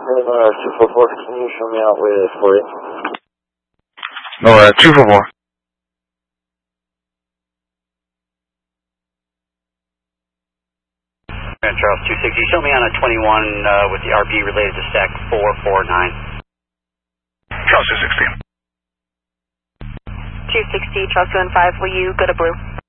244, can you show me out with 48? No, 244. Charles 260, show me on a 21 with the RB related to SEC 449. Charles 260. 260, Charles 215, will you go to Blue?